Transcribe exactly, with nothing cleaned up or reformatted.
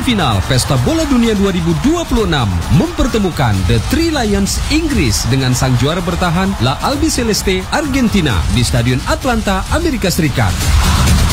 Semifinal Pesta Bola Dunia dua ribu dua puluh enam mempertemukan The Three Lions Inggris dengan sang juara bertahan La Albiceleste Argentina di Stadion Atlanta, Amerika Serikat.